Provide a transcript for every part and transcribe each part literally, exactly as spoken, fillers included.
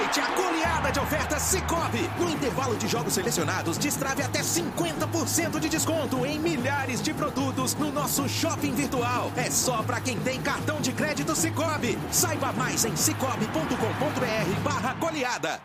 Aproveite a goleada de ofertas Sicoob. No intervalo de jogos selecionados, destrave até cinquenta por cento de desconto em milhares de produtos no nosso shopping virtual. É só para quem tem cartão de crédito Sicoob. Saiba mais em cicobi ponto com ponto br barra goleada.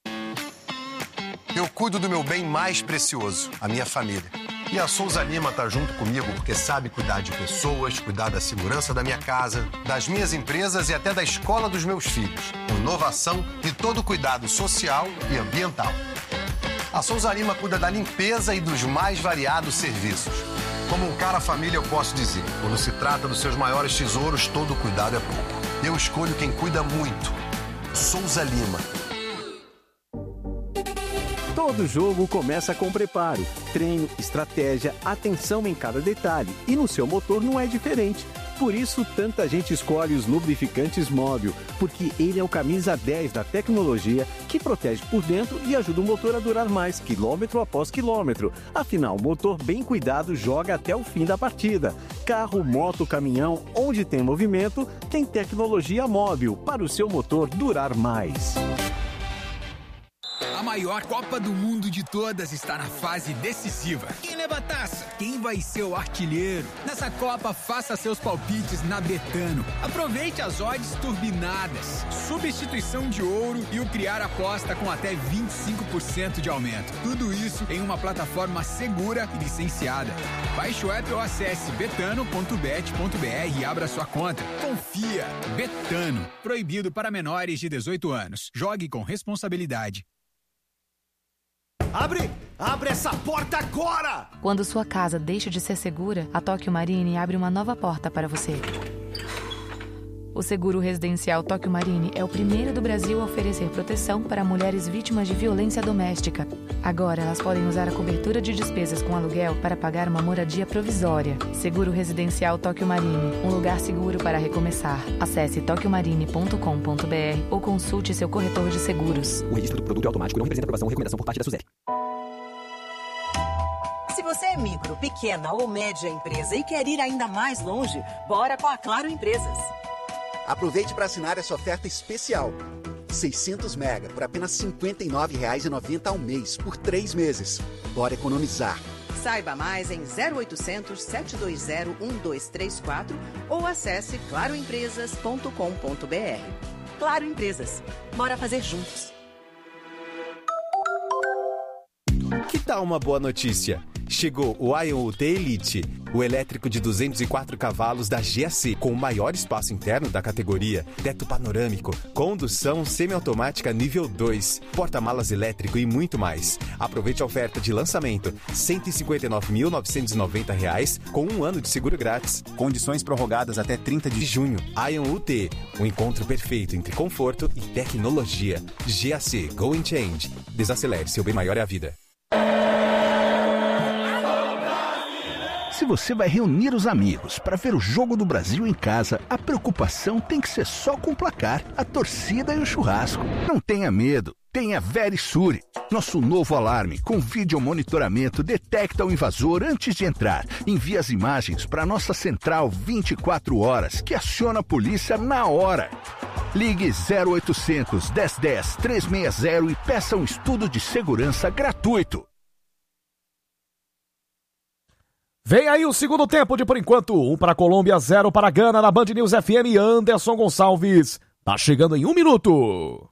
Eu cuido do meu bem mais precioso, a minha família. E a Souza Lima tá junto comigo porque sabe cuidar de pessoas, cuidar da segurança da minha casa, das minhas empresas e até da escola dos meus filhos. Inovação e todo cuidado social e ambiental. A Souza Lima cuida da limpeza e dos mais variados serviços. Como um cara família, eu posso dizer, quando se trata dos seus maiores tesouros, todo cuidado é pouco. Eu escolho quem cuida muito. Souza Lima. Todo jogo começa com preparo, treino, estratégia, atenção em cada detalhe. E no seu motor não é diferente. Por isso, tanta gente escolhe os lubrificantes Móbil, porque ele é o camisa dez da tecnologia que protege por dentro e ajuda o motor a durar mais, quilômetro após quilômetro. Afinal, o motor bem cuidado joga até o fim da partida. Carro, moto, caminhão, onde tem movimento, tem tecnologia Móbil para o seu motor durar mais. A maior Copa do Mundo de todas está na fase decisiva. Quem leva a taça? Quem vai ser o artilheiro? Nessa Copa, faça seus palpites na Betano. Aproveite as odds turbinadas, substituição de ouro e o criar aposta com até vinte e cinco por cento de aumento. Tudo isso em uma plataforma segura e licenciada. Baixe o app ou acesse betano ponto bet ponto br e abra sua conta. Confia. Betano. Proibido para menores de dezoito anos. Jogue com responsabilidade. Abre! Abre essa porta agora! Quando sua casa deixa de ser segura, a Tóquio Marine abre uma nova porta para você. O seguro residencial Tóquio Marine é o primeiro do Brasil a oferecer proteção para mulheres vítimas de violência doméstica. Agora, elas podem usar a cobertura de despesas com aluguel para pagar uma moradia provisória. Seguro residencial Tóquio Marine, um lugar seguro para recomeçar. Acesse tóquio marine ponto com ponto br ou consulte seu corretor de seguros. O registro do produto é automático e não representa aprovação ou recomendação por parte da SUSEP. Se você é micro, pequena ou média empresa e quer ir ainda mais longe, bora com a Claro Empresas. Aproveite para assinar essa oferta especial. seiscentos mega por apenas cinquenta e nove reais e noventa centavos ao mês, por três meses. Bora economizar. Saiba mais em zero oitocentos, sete dois zero, um dois três quatro ou acesse claro empresas ponto com ponto br. Claro Empresas. Bora fazer juntos. Que tal uma boa notícia? Chegou o Ion U T Elite, o elétrico de duzentos e quatro cavalos da G A C, com o maior espaço interno da categoria, teto panorâmico, condução semiautomática nível dois, porta-malas elétrico e muito mais. Aproveite a oferta de lançamento, cento e cinquenta e nove mil novecentos e noventa reais, com um ano de seguro grátis. Condições prorrogadas até trinta de junho. Ion U T, um encontro perfeito entre conforto e tecnologia. G A C, Go and Change. Desacelere, seu bem maior é a vida. Se você vai reunir os amigos para ver o Jogo do Brasil em casa, a preocupação tem que ser só com o placar, a torcida e o churrasco. Não tenha medo, tenha Verisure. Nosso novo alarme com vídeo monitoramento detecta o invasor antes de entrar. Envia as imagens para nossa central vinte e quatro horas, que aciona a polícia na hora. Ligue zero oitocentos, dez dez, trezentos e sessenta e peça um estudo de segurança gratuito. Vem aí o segundo tempo de por enquanto. Um para a Colômbia, zero para a Gana na Band News F M. Anderson Gonçalves. Tá chegando em um minuto.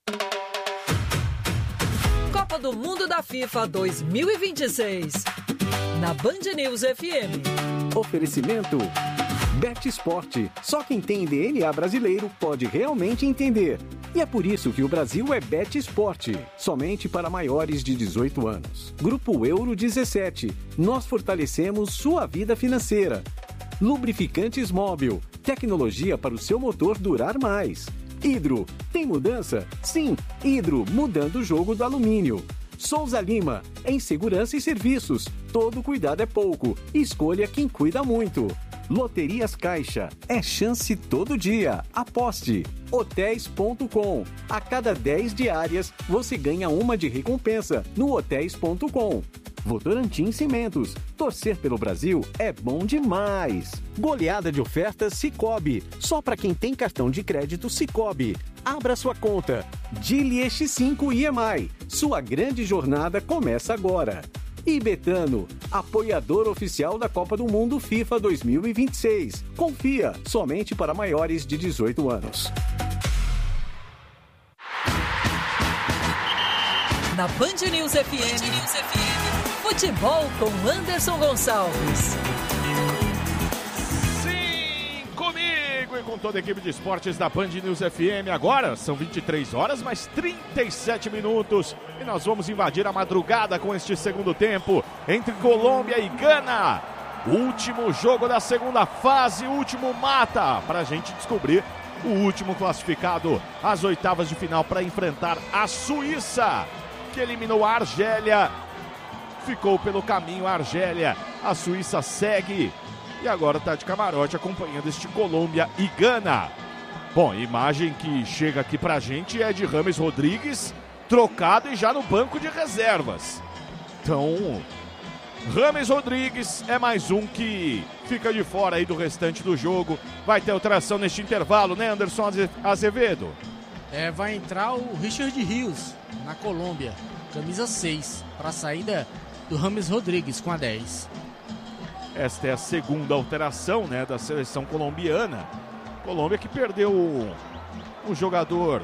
Copa do Mundo da FIFA dois mil e vinte e seis. Na Band News F M. Oferecimento Bet Esporte. Só quem tem D N A brasileiro pode realmente entender. E é por isso que o Brasil é Bet Esporte. Somente para maiores de dezoito anos. Grupo Euro dezessete. Nós fortalecemos sua vida financeira. Lubrificantes Móbil. Tecnologia para o seu motor durar mais. Hidro. Tem mudança? Sim. Hidro, mudando o jogo do alumínio. Souza Lima. Em segurança e serviços. Todo cuidado é pouco. Escolha quem cuida muito. Loterias Caixa. É chance todo dia. Aposte. hotéis ponto com. A cada dez diárias, você ganha uma de recompensa no hotéis ponto com. Votorantim Cimentos. Torcer pelo Brasil é bom demais. Goleada de ofertas Sicoob. Só para quem tem cartão de crédito Sicoob. Abra sua conta. Dili X cinco I M I. Sua grande jornada começa agora. E Betano, apoiador oficial da Copa do Mundo FIFA dois mil e vinte e seis. Confia, somente para maiores de dezoito anos. Na Band News F M, Band News F M, futebol com Anderson Gonçalves. Sim, comigo e com toda a equipe de esportes da Band News F M. Agora são vinte e três horas, mais trinta e sete minutos. E nós vamos invadir a madrugada com este segundo tempo entre Colômbia e Gana. Último jogo da segunda fase, último mata, para a gente descobrir o último classificado às oitavas de final para enfrentar a Suíça, que eliminou a Argélia, ficou pelo caminho a Argélia. A Suíça segue e agora está de camarote acompanhando este Colômbia e Gana. Bom, a imagem que chega aqui pra gente é de James Rodrigues trocado e já no banco de reservas. Então, James Rodrigues é mais um que fica de fora aí do restante do jogo. Vai ter alteração neste intervalo, né, Anderson Azevedo? É, vai entrar o Richard Rios na Colômbia, camisa seis, para a saída do James Rodrigues com a dez. Esta é a segunda alteração, né, da seleção colombiana. Colômbia que perdeu o, o jogador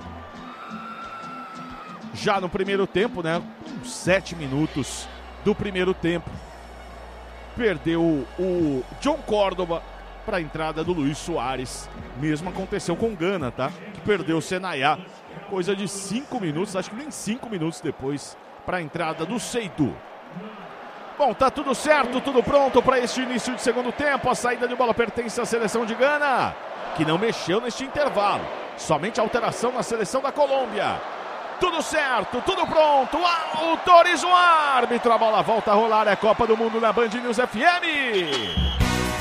já no primeiro tempo, né, com sete minutos do primeiro tempo. Perdeu o John Córdoba para a entrada do Luis Soares. Mesmo aconteceu com Gana, tá? Que perdeu o Senayá. Coisa de cinco minutos, acho que nem cinco minutos depois, para a entrada do Seydou. Bom, tá tudo certo, tudo pronto para este início de segundo tempo. A saída de bola pertence à seleção de Gana, que não mexeu neste intervalo. Somente alteração na seleção da Colômbia. Tudo certo, tudo pronto. Autoriza o árbitro. A bola volta a rolar. É Copa do Mundo na Band News F M.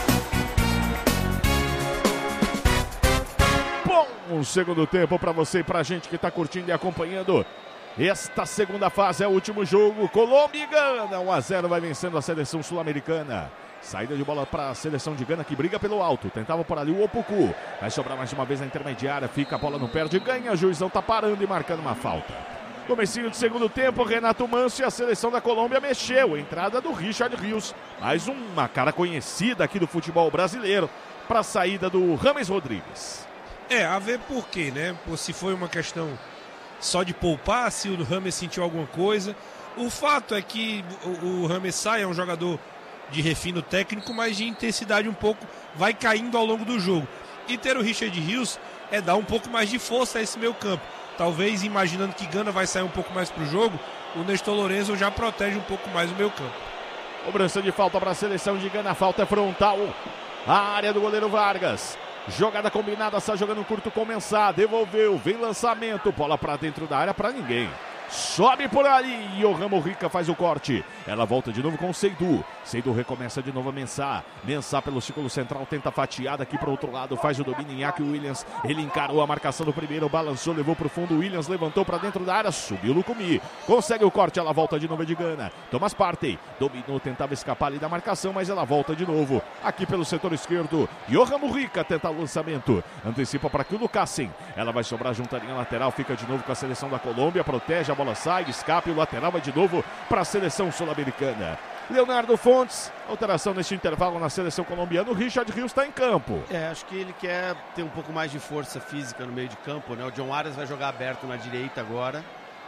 Bom segundo tempo para você e pra gente que tá curtindo e acompanhando esta segunda fase. É o último jogo. Colômbia e Gana. um a zero vai vencendo a seleção sul-americana. Saída de bola para a seleção de Gana, que briga pelo alto. Tentava por ali o Opoku. Vai sobrar mais uma vez na intermediária. Fica a bola no perde, ganha. O juizão tá parando e marcando uma falta. Comecinho de segundo tempo, Renato Manso e a seleção da Colômbia mexeu. Entrada do Richard Rios. Mais uma cara conhecida aqui do futebol brasileiro para a saída do James Rodrigues. É, a ver por quê, né? Por se foi uma questão só de poupar, se o James sentiu alguma coisa. O fato é que o, o James sai, é um jogador de refino técnico, mas de intensidade um pouco vai caindo ao longo do jogo. E ter o Richard Rios é dar um pouco mais de força a esse meio campo. Talvez imaginando que Gana vai sair um pouco mais para o jogo, o Néstor Lorenzo já protege um pouco mais o meio campo. Cobrança de falta para a seleção de Gana, falta é frontal. A área do goleiro Vargas. Jogada combinada, está jogando curto com Mensah, devolveu, vem lançamento, bola para dentro da área para ninguém. Sobe por ali e o Ramo Rica faz o corte. Ela volta de novo com o Seydou. Seydou recomeça de novo a Mensah. Mensah pelo círculo central, tenta fatiada aqui para o outro lado, faz o domínio em Iñaki Williams. Ele encarou a marcação do primeiro, balançou, levou para o fundo. Williams levantou para dentro da área, subiu Lucumi. Consegue o corte, ela volta de novo de Gana. Thomas Partey dominou, tentava escapar ali da marcação, mas ela volta de novo aqui pelo setor esquerdo. E o Ramo Rica tenta o lançamento. Antecipa para que o Lucassen. Ela vai sobrar junto à linha lateral, fica de novo com a seleção da Colômbia, protege a bola, sai, escape, o lateral vai de novo para a seleção sul-americana. Leonardo Fontes, alteração neste intervalo na seleção colombiana. O Richard Rios está em campo. É, acho que ele quer ter um pouco mais de força física no meio de campo, né? O John Arias vai jogar aberto na direita agora.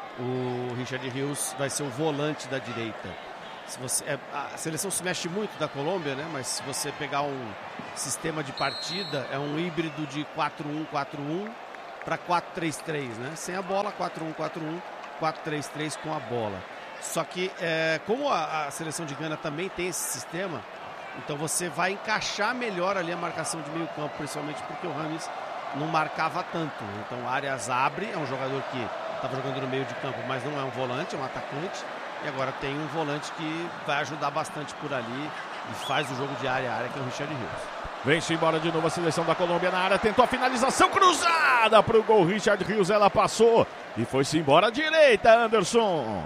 O Richard Rios vai ser o volante da direita. Se você, é, a seleção se mexe muito da Colômbia, né? Mas se você pegar um sistema de partida, é um híbrido de quatro um quatro um para quatro três três, né? Sem a bola, quatro um quatro um, quatro três três com a bola. Só que, é, como a, a seleção de Gana também tem esse sistema, então você vai encaixar melhor ali a marcação de meio campo, principalmente porque o James não marcava tanto. Então o Arias abre, é um jogador que estava jogando no meio de campo, mas não é um volante, é um atacante. E agora tem um volante que vai ajudar bastante por ali e faz o jogo de área a área, que é o Richard Rios. Vem-se embora de novo a seleção da Colômbia na área, tentou a finalização cruzada para o gol. Richard Rios, ela passou e foi-se embora à direita, Anderson.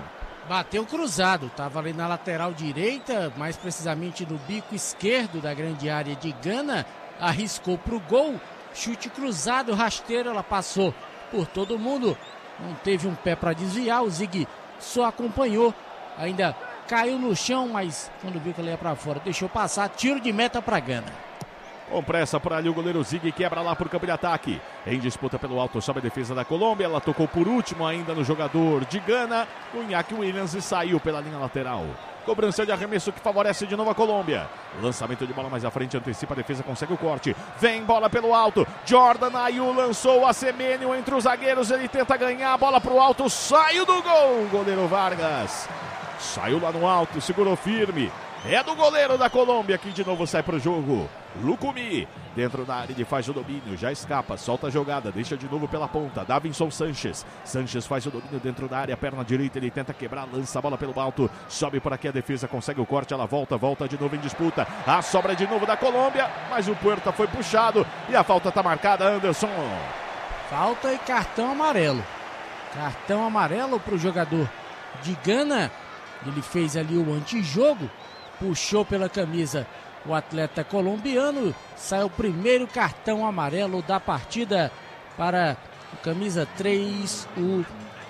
Bateu cruzado, estava ali na lateral direita, mais precisamente no bico esquerdo da grande área de Gana, arriscou para o gol, chute cruzado, rasteiro, ela passou por todo mundo, não teve um pé para desviar, o Zig só acompanhou, ainda caiu no chão, mas quando viu que ele ia para fora, deixou passar, tiro de meta para Gana. Com pressa por ali o goleiro Zig quebra lá por campo de ataque. Em disputa pelo alto sobe a defesa da Colômbia. Ela tocou por último ainda no jogador de Gana, o Iñaki Williams, e saiu pela linha lateral. Cobrança de arremesso que favorece de novo a Colômbia. Lançamento de bola mais à frente, antecipa a defesa, consegue o corte. Vem bola pelo alto. Jordan Ayew lançou a Semênio entre os zagueiros. Ele tenta ganhar a bola pro alto. Saiu do gol. Goleiro Vargas saiu lá no alto, segurou firme. É do goleiro da Colômbia que de novo sai pro jogo. Lucumi, dentro da área, ele faz o domínio, já escapa, solta a jogada, deixa de novo pela ponta. Davinson Sanches, Sanches faz o domínio dentro da área, perna direita, ele tenta quebrar, lança a bola pelo alto, sobe por aqui a defesa, consegue o corte, ela volta, volta de novo em disputa. A sobra de novo da Colômbia, mas o Puerta foi puxado e a falta tá marcada, Anderson. Falta e cartão amarelo. Cartão amarelo pro jogador de Gana. Ele fez ali o antijogo, puxou pela camisa o atleta colombiano, saiu o primeiro cartão amarelo da partida para o camisa três, o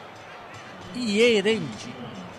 Ierente.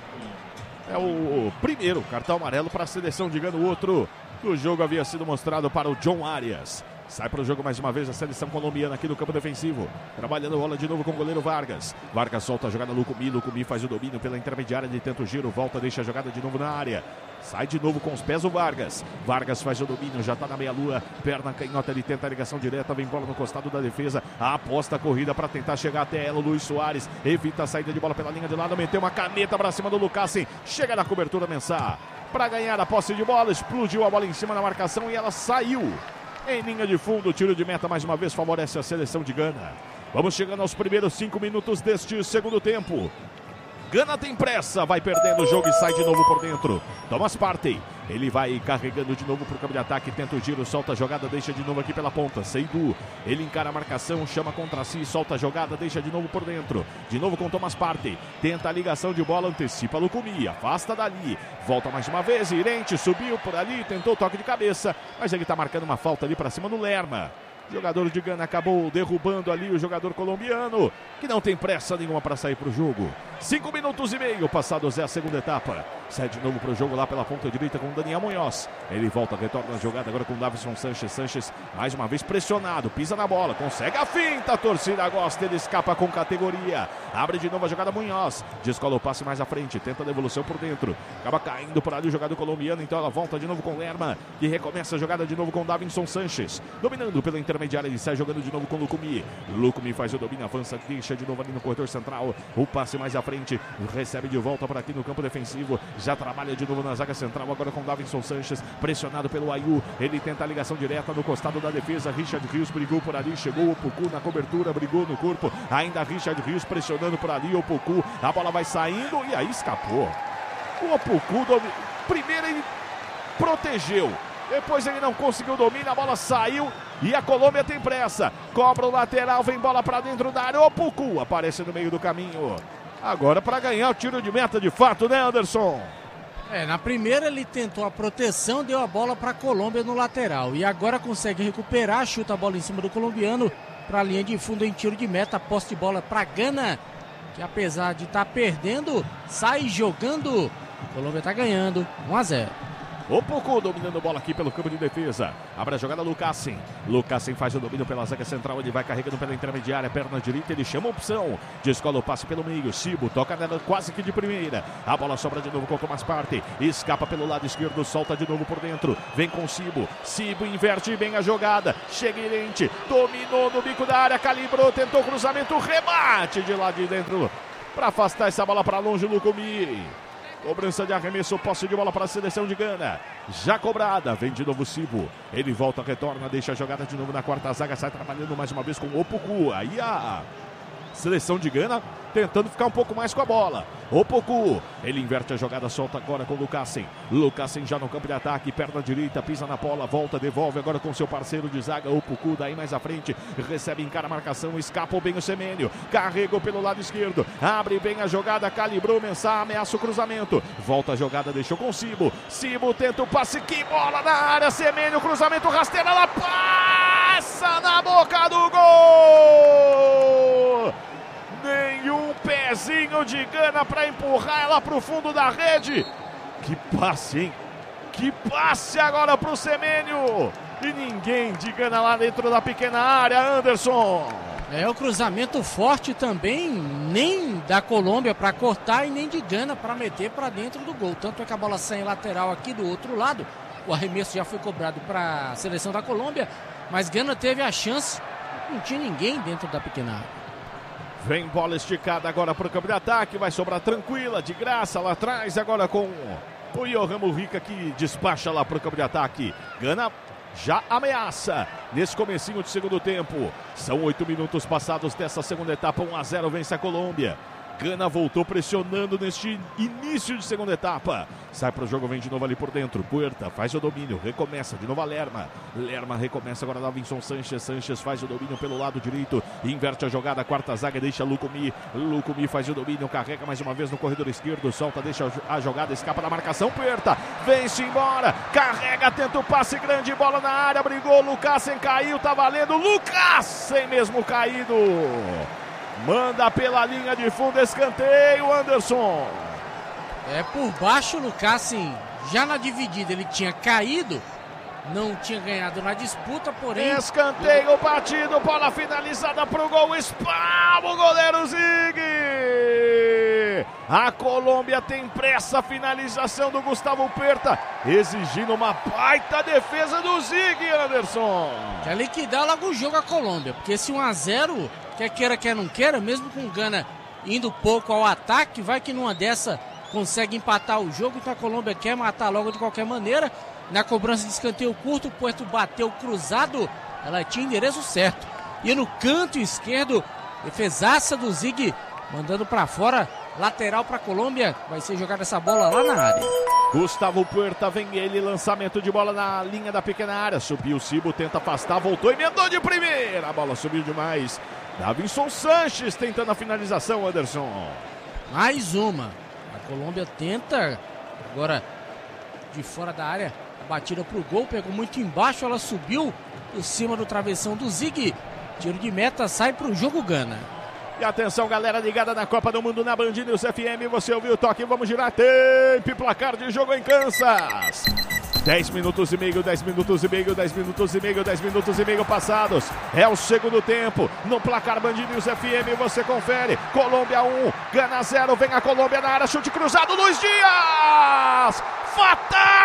É o primeiro cartão amarelo para a seleção de Gana, o outro do jogo havia sido mostrado para o John Arias. Sai para o jogo mais uma vez a seleção colombiana aqui no campo defensivo. Trabalhando a bola de novo com o goleiro Vargas. Vargas solta a jogada no Lucumi. Lucumi faz o domínio pela intermediária. Ele tenta o giro, volta, deixa a jogada de novo na área. Sai de novo com os pés o Vargas. Vargas faz o domínio, já está na meia-lua. Perna canhota, ele tenta a ligação direta. Vem bola no costado da defesa. Aposta a corrida para tentar chegar até ela. O Luiz Soares evita a saída de bola pela linha de lado. Meteu uma caneta para cima do Lucassen. Chega na cobertura Mensah. Para ganhar a posse de bola, explodiu a bola em cima da marcação e ela saiu. Em linha de fundo, tiro de meta mais uma vez favorece a seleção de Gana. Vamos chegando aos primeiros cinco minutos deste segundo tempo. Gana tem pressa, vai perdendo o jogo e sai de novo por dentro. Thomas Partey, ele vai carregando de novo para o campo de ataque, tenta o giro, solta a jogada, deixa de novo aqui pela ponta. Seydou, ele encara a marcação, chama contra si, solta a jogada, deixa de novo por dentro. De novo com Thomas Partey, tenta a ligação de bola, antecipa Lucumi, afasta dali. Volta mais uma vez, Irente subiu por ali, tentou o toque de cabeça, mas ele está marcando uma falta ali para cima do Lerma. Jogador de Gana acabou derrubando ali o jogador colombiano, que não tem pressa nenhuma para sair para o jogo. Cinco minutos e meio passados é a segunda etapa. Sai de novo para o jogo lá pela ponta direita com Daniel Munhoz. Ele volta, retorna a jogada agora com Davinson Sanches. Sanches mais uma vez pressionado, pisa na bola, consegue a finta, a torcida gosta, ele escapa com categoria. Abre de novo a jogada Munhoz, descola o passe mais à frente, tenta a devolução por dentro. Acaba caindo por ali o jogador colombiano, então ela volta de novo com Lerma, que recomeça a jogada de novo com Davinson Sanches. Dominando pela intermediária, ele sai jogando de novo com Lucumi. Lucumi faz o domínio, avança, deixa de novo ali no corredor central. O passe mais à frente, recebe de volta por aqui no campo defensivo. Já trabalha de novo na zaga central, agora com Davinson Sanches, pressionado pelo Ayew. Ele tenta a ligação direta no costado da defesa. Richard Rios brigou por ali, chegou o Pucu na cobertura, brigou no corpo. Ainda Richard Rios pressionando por ali, o Pucu. A bola vai saindo e aí escapou. O Pucu, domi... primeiro ele protegeu. Depois ele não conseguiu domínio, a bola saiu e a Colômbia tem pressa. Cobra o lateral, vem bola para dentro da área. O Pucu aparece no meio do caminho. Agora para ganhar o tiro de meta de fato, né, Anderson? É, na primeira ele tentou a proteção, deu a bola para a Colômbia no lateral. E agora consegue recuperar, chuta a bola em cima do colombiano para a linha de fundo em tiro de meta. Posse de bola para Gana, que apesar de estar tá perdendo, sai jogando. A Colômbia está ganhando um a zero. O Pucu dominando bola aqui pelo campo de defesa. Abre a jogada Lucassen. Lucassen faz o domínio pela zaga central. Ele vai carregando pela intermediária. Perna direita, ele chama a opção. Descola o passe pelo meio. Cibo toca nela quase que de primeira. A bola sobra de novo com o Thomas Partey. Escapa pelo lado esquerdo, solta de novo por dentro. Vem com Cibo. Cibo inverte bem a jogada. Chega Irente. Dominou no bico da área. Calibrou, tentou cruzamento. Remate de lá de dentro. Para afastar essa bola para longe, Lucumi. Cobrança de arremesso, posse de bola para a seleção de Gana. Já cobrada, vem de novo Cibo. Ele volta, retorna, deixa a jogada de novo na quarta zaga. Sai trabalhando mais uma vez com o Pucu. Aí a Seleção de Gana tentando ficar um pouco mais com a bola. Opoku, ele inverte a jogada, solta agora com o Lucassen. Lucassen já no campo de ataque, perna direita, pisa na bola, volta, devolve agora com seu parceiro de zaga, Opoku, daí mais à frente, recebe, encara a marcação, escapa bem o Semênio, carregou pelo lado esquerdo, abre bem a jogada, calibrou, Mensah, ameaça o cruzamento, volta a jogada, deixou com Cibo, Cibo tenta o passe, que bola na área, Semênio, cruzamento, rasteira, ela passa na boca do gol! Nenhum pezinho de Gana para empurrar ela para o fundo da rede. Que passe, hein? Que passe agora para o Semênio. E ninguém de Gana lá dentro da pequena área, Anderson. É o cruzamento forte também, nem da Colômbia para cortar e nem de Gana para meter para dentro do gol. Tanto é que a bola sai em lateral aqui do outro lado. O arremesso já foi cobrado para a seleção da Colômbia, mas Gana teve a chance, não tinha ninguém dentro da pequena área. Vem bola esticada agora para o campo de ataque, vai sobrar tranquila, de graça lá atrás, agora com o Johan Murica que despacha lá para o campo de ataque. Gana já ameaça nesse comecinho de segundo tempo. São oito minutos passados dessa segunda etapa, um a zero vence a Colômbia. Gana voltou pressionando neste início de segunda etapa. Sai para o jogo, vem de novo ali por dentro. Puerta faz o domínio, recomeça de novo a Lerma. Lerma recomeça agora Davinson Sanchez. Sanchez faz o domínio pelo lado direito. Inverte a jogada, quarta zaga, deixa Lucumi. Lucumi faz o domínio, carrega mais uma vez no corredor esquerdo. Solta, deixa a jogada, escapa da marcação. Puerta vem-se embora, carrega, tenta o passe grande, bola na área, brigou. Lucassen caiu, tá valendo. Lucassen mesmo caído. Manda pela linha de fundo, escanteio, Anderson. É por baixo o Lucassen, já na dividida ele tinha caído, não tinha ganhado na disputa, porém... Escanteio batido, bola finalizada pro gol, espalma o goleiro Zig. A Colômbia tem pressa, finalização do Gustavo Puerta, exigindo uma baita defesa do Zig, Anderson. Já liquidar logo o jogo a Colômbia, porque esse um a zero... Quer queira, quer não queira, mesmo com o Gana indo pouco ao ataque, vai que numa dessa consegue empatar o jogo, então a Colômbia quer matar logo de qualquer maneira. Na cobrança de escanteio curto, o Puerto bateu cruzado, ela tinha endereço certo. E no canto esquerdo, defesaça do Zig, mandando para fora, lateral para a Colômbia, vai ser jogada essa bola lá na área. Gustavo Puerta, vem ele, lançamento de bola na linha da pequena área, subiu o Cibo, tenta afastar, voltou, emendou de primeira, a bola subiu demais. Davinson Sanchez tentando a finalização, Anderson. Mais uma. A Colômbia tenta, agora de fora da área, a batida pro gol, pegou muito embaixo, ela subiu por cima do travessão do Zig. Tiro de meta, sai pro jogo Gana. E atenção, galera ligada na Copa do Mundo na Band News F M, você ouviu o toque, vamos girar tempo e placar de jogo em Kansas. dez minutos e meio, dez minutos e meio, dez minutos e meio, dez minutos e meio passados. É o segundo tempo. No placar Band News F M, você confere. Colômbia um, Gana zero. Vem a Colômbia na área, chute cruzado, Luiz Dias! Fatal!